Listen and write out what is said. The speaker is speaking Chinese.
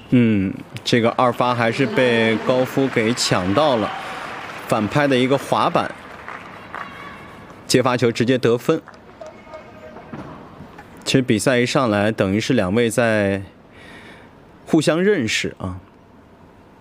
这个2发还是被高夫给抢到了，反拍的一个滑板，接发球直接得分。其实比赛一上来，等于是2位在互相认识啊。